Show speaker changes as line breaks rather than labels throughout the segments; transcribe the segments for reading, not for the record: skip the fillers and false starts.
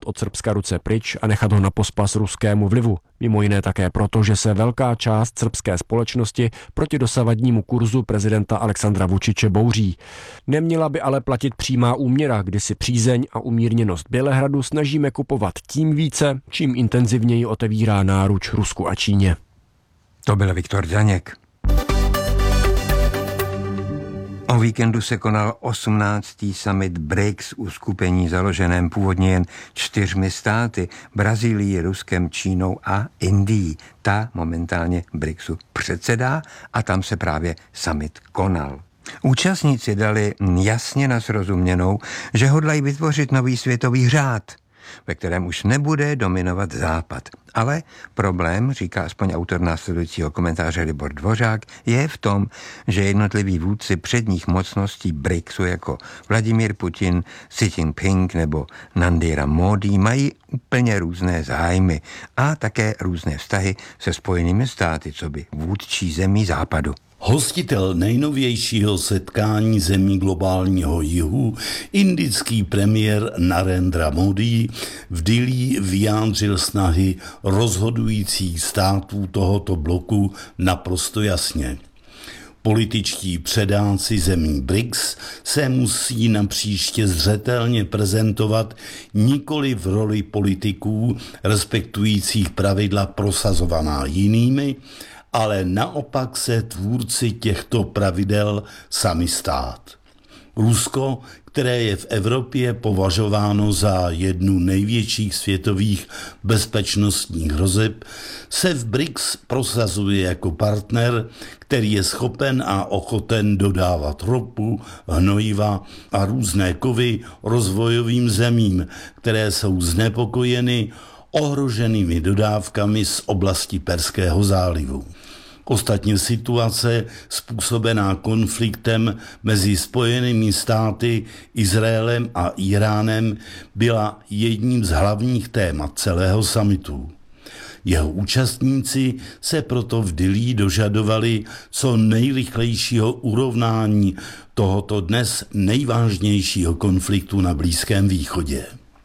od Srbska ruce pryč a nechat ho na pospas ruskému vlivu. Mimo jiné také proto, že se velká část srbské společnosti proti dosavadnímu kurzu prezidenta Alexandra Vučiče bouří. Neměla by ale platit přímá úměra, kdy si přízeň a umírněnost Bělehradu snažíme kupovat tím více, čím intenzivněji otevírá náruč Rusku a Číně.
To byl Viktor Daněk. O víkendu se konal 18. summit BRICS, uskupení založeném původně jen 4 státy, Brazílií, Ruskem, Čínou a Indií. Ta momentálně BRICSu předsedá a tam se právě summit konal. Účastníci dali jasně na srozuměnou, že hodlají vytvořit nový světový řád, ve kterém už nebude dominovat Západ. Ale problém, říká aspoň autor následujícího komentáře Libor Dvořák, je v tom, že jednotliví vůdci předních mocností BRICSu jako Vladimír Putin, Xi Jinping nebo Narendra Modi mají úplně různé zájmy a také různé vztahy se Spojenými státy, coby vůdčí zemí Západu.
Hostitel nejnovějšího setkání zemí globálního jihu, indický premiér Narendra Modi v Dillí vyjádřil snahy rozhodujících států tohoto bloku naprosto jasně. Političtí předáci zemí BRICS se musí napříště zřetelně prezentovat nikoli v roli politiků respektujících pravidla prosazovaná jinými, ale naopak se tvůrci těchto pravidel sami stát. Rusko, které je v Evropě považováno za jednu největších světových bezpečnostních hrozeb, se v BRICS prosazuje jako partner, který je schopen a ochoten dodávat ropu, hnojiva a různé kovy rozvojovým zemím, které jsou znepokojeny ohroženými dodávkami z oblasti Perského zálivu. Ostatně situace způsobená konfliktem mezi Spojenými státy, Izraelem a Iránem byla jedním z hlavních témat celého summitu. Jeho účastníci se proto v Dillí dožadovali co nejrychlejšího urovnání tohoto dnes nejvážnějšího konfliktu na Blízkém východě.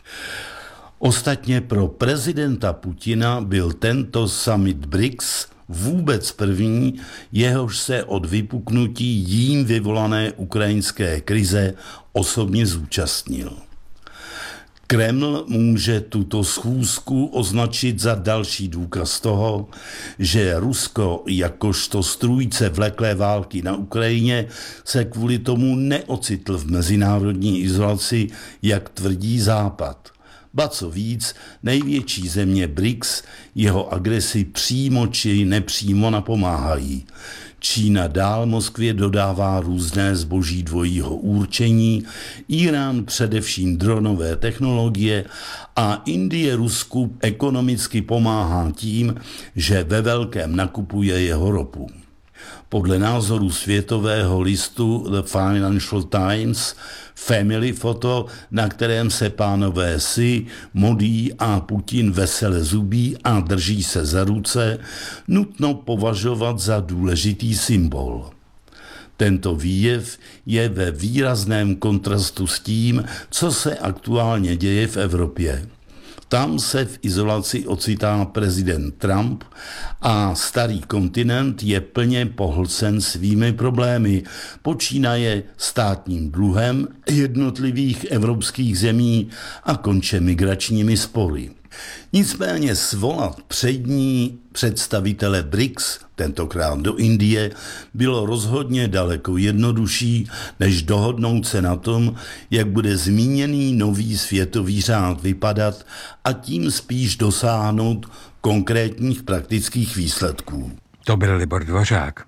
Ostatně pro prezidenta Putina byl tento summit BRICS vůbec první, jehož se od vypuknutí jím vyvolané ukrajinské krize osobně zúčastnil. Kreml může tuto schůzku označit za další důkaz toho, že Rusko jakožto strůjce vleklé války na Ukrajině se kvůli tomu neocitl v mezinárodní izolaci, jak tvrdí Západ. Ba co víc, největší země BRICS jeho agresi přímo či nepřímo napomáhají. Čína dál Moskvě dodává různé zboží dvojího určení, Irán především dronové technologie a Indie Rusku ekonomicky pomáhá tím, že ve velkém nakupuje jeho ropu. Podle názoru světového listu The Financial Times Family Photo, na kterém se pánové Xi, Modi a Putin vesele zubí a drží se za ruce, nutno považovat za důležitý symbol. Tento výjev je ve výrazném kontrastu s tím, co se aktuálně děje v Evropě. Tam se v izolaci ocitá prezident Trump a starý kontinent je plně pohlcen svými problémy, počínaje státním dluhem jednotlivých evropských zemí a konče migračními spory. Nicméně svolat přední představitele BRICS, tentokrát do Indie, bylo rozhodně daleko jednodušší, než dohodnout se na tom, jak bude zmíněný nový světový řád vypadat a tím spíš dosáhnout konkrétních praktických výsledků.
To byl Libor Dvořák.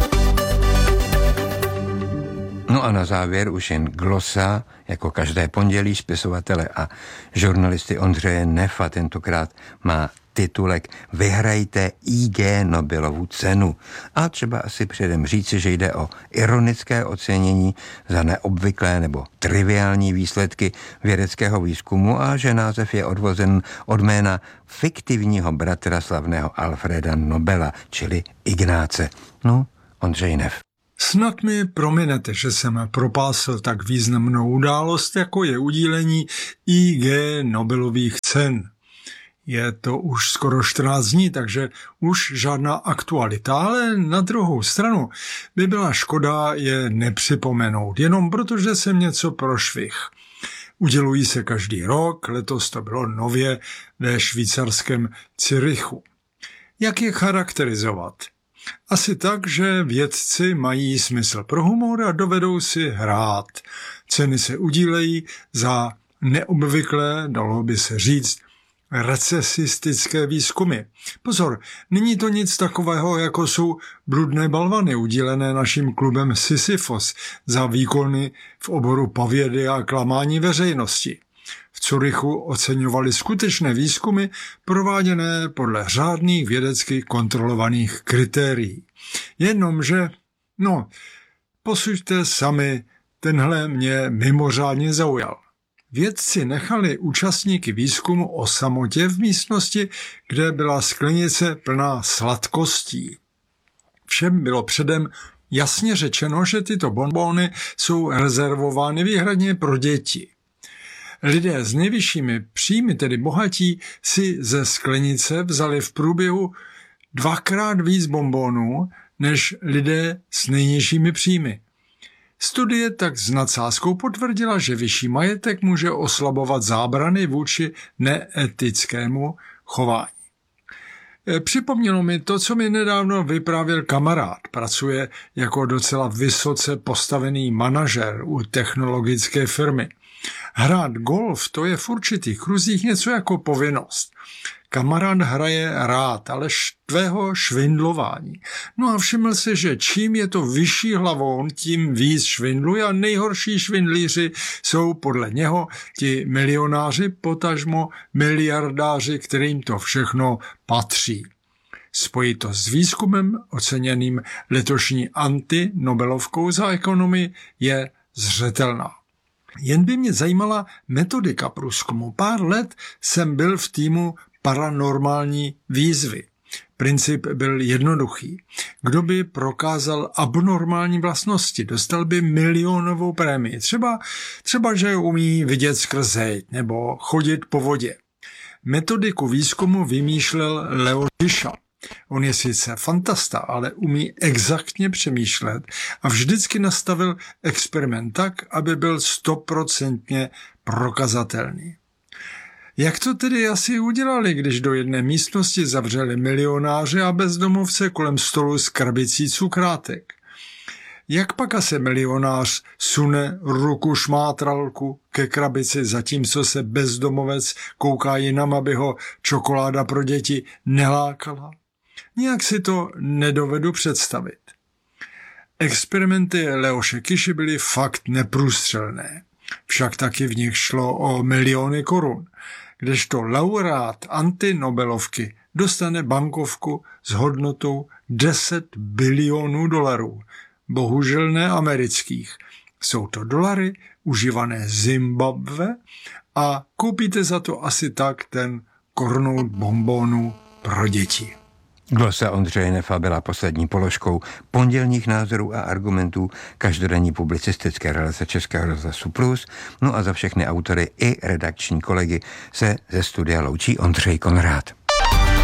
No a na závěr už jen glosa, jako každé pondělí spisovatele a žurnalisty Ondřeje Nefa tentokrát má titulek Vyhrajte IG Nobelovu cenu. A třeba asi předem říci, že jde o ironické ocenění za neobvyklé nebo triviální výsledky vědeckého výzkumu a že název je odvozen od jména fiktivního bratra slavného Alfreda Nobela, čili Ignáce. No, Ondřej Nef.
Snad mi prominete, že jsem propásl tak významnou událost, jako je udílení IG Nobelových cen. Je to už skoro 14 dní, takže už žádná aktualita, ale na druhou stranu by byla škoda je nepřipomenout, jenom protože jsem něco prošvih. Udělují se každý rok, letos to bylo nově ve švýcarském Curychu. Jak je charakterizovat? Asi tak, že vědci mají smysl pro humor a dovedou si hrát. Ceny se udílejí za neobvyklé, dalo by se říct, recesistické výzkumy. Pozor, není to nic takového, jako jsou bludné balvany udílené naším klubem Sisyfos za výkony v oboru povědy a klamání veřejnosti. V Curychu oceňovali skutečné výzkumy prováděné podle řádných vědecky kontrolovaných kritérií. Jenomže, posuďte sami, tenhle mě mimořádně zaujal. Vědci nechali účastníky výzkumu o samotě v místnosti, kde byla sklenice plná sladkostí. Všem bylo předem jasně řečeno, že tyto bonbony jsou rezervovány výhradně pro děti. Lidé s nejvyššími příjmy, tedy bohatí, si ze sklenice vzali v průběhu 2x víc bonbonů než lidé s nejnižšími příjmy. Studie tak s nadsázkou potvrdila, že vyšší majetek může oslabovat zábrany vůči neetickému chování. Připomnělo mi to, co mi nedávno vyprávěl kamarád. Pracuje jako docela vysoce postavený manažer u technologické firmy. Hrát golf, to je v určitých kruzích něco jako povinnost. Kamarád hraje rád, ale štvého švindlování. No a všiml se, že čím je to vyšší hlavou, tím víc švindluje a nejhorší švindlíři jsou podle něho ti milionáři, potažmo miliardáři, kterým to všechno patří. Spojitost s výzkumem oceněným letošní anti-Nobelovkou za ekonomii je zřetelná. Jen by mě zajímala metodika průzkumu. Pár let jsem byl v týmu paranormální výzvy. Princip byl jednoduchý. Kdo by prokázal abnormální vlastnosti, dostal by milionovou prémii. Třeba že umí vidět skrz zeď nebo chodit po vodě. Metodiku výzkumu vymýšlel Leo Žižka. On je sice fantasta, ale umí exaktně přemýšlet a vždycky nastavil experiment tak, aby byl 100% prokazatelný. Jak to tedy asi udělali, když do jedné místnosti zavřeli milionáře a bezdomovce kolem stolu s krabicí cukrátek? Jak pak asi milionář sune ruku šmátralku ke krabici, zatímco se bezdomovec kouká jinam, aby ho čokoláda pro děti nelákala? Nijak si to nedovedu představit. Experimenty Leoše Kiši byly fakt neprůstřelné. Však taky v nich šlo o miliony korun, kdežto laureát anti-Nobelovky dostane bankovku s hodnotou 10 bilionů dolarů. Bohužel ne amerických. Jsou to dolary užívané Zimbabwe a koupíte za to asi tak ten kornout bonbonů pro děti.
Glosa Ondřeje Nefa byla poslední položkou pondělních názorů a argumentů každodenní publicistické relace Českého rozhlasu Plus. No a za všechny autory i redakční kolegy se ze studia loučí Ondřej Konrád.